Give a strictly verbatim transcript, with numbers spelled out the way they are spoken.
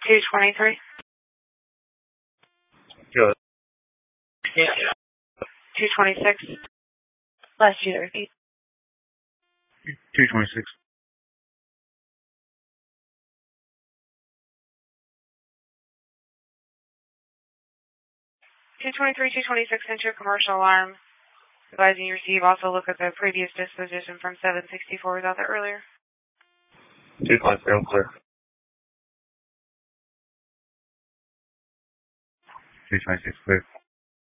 two twenty-three. Good. two twenty-six. Last you to repeat. two twenty-six. two twenty-three, two twenty-six, enter commercial alarm. Advising you receive. Also look at the previous disposition from seven sixty-four. Was out there earlier? two twenty-three, I'm clear. two twenty-six, clear.